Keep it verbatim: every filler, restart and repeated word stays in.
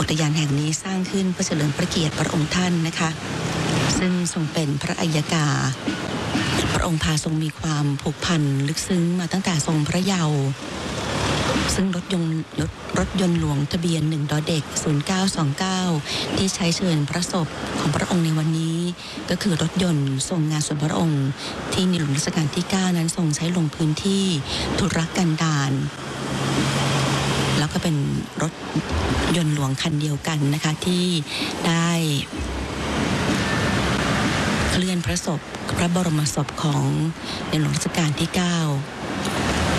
อุทยานแห่งนี้สร้างขึ้นเพื่อเฉลิมพระเกียรติพระองค์ท่านนะคะซึ่งทรงเป็นพระอัยกาพระองค์พาทรงมีความผูกพันลึกซึ้งมาตั้งแต่ทรงพระเยาว์ซึ่งรถยนต์รถรถยนต์หลวงทะเบียนหนึ่งดอเด็กศูนย์เก้าสองเก้าที่ใช้เชิญพระศพของพระองค์ในวันนี้ก็คือรถยนต์ทรงงานส่วนพระองค์ที่ในหลวงรัชกาลที่เก้านั้นทรงใช้ลงพื้นที่ธุรกันดารแล้วก็เป็นรถยนต์หลวงคันเดียวกันนะคะที่ได้เคลื่อนพระศพพระบรมศพของในหลวงรัชกาลที่เก้า